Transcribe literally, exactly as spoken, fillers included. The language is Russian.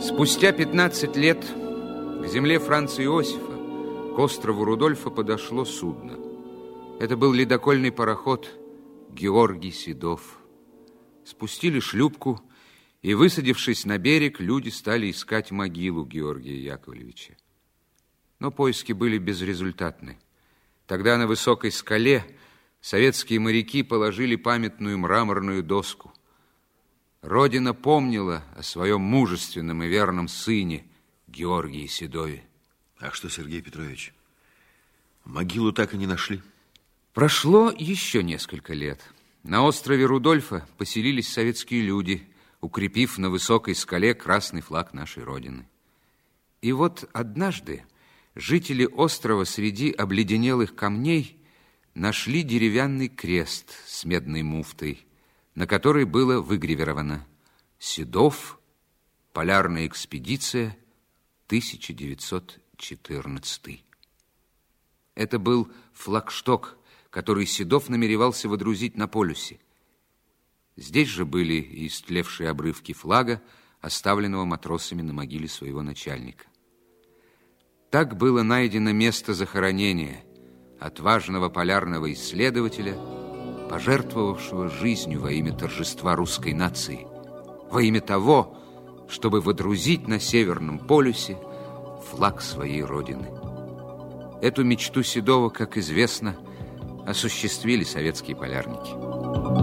Спустя пятнадцать лет к земле Франца Иосифа, к острову Рудольфа, подошло судно. Это был ледокольный пароход «Георгий Седов». Спустили шлюпку, и, высадившись на берег, люди стали искать могилу Георгия Яковлевича. Но поиски были безрезультатны. Тогда на высокой скале советские моряки положили памятную мраморную доску. Родина помнила о своем мужественном и верном сыне Георгии Седове. А что, Сергей Петрович, могилу так и не нашли? Прошло еще несколько лет. На острове Рудольфа поселились советские люди, укрепив на высокой скале красный флаг нашей Родины. И вот однажды жители острова среди обледенелых камней нашли деревянный крест с медной муфтой, на которой было выгравировано: «Седов, полярная экспедиция, тысяча девятьсот четырнадцатый». Это был флагшток, который Седов намеревался водрузить на полюсе. Здесь же были и истлевшие обрывки флага, оставленного матросами на могиле своего начальника. Так было найдено место захоронения отважного полярного исследователя, пожертвовавшего жизнью во имя торжества русской нации, во имя того, чтобы водрузить на Северном полюсе флаг своей Родины. Эту мечту Седова, как известно, осуществили советские полярники.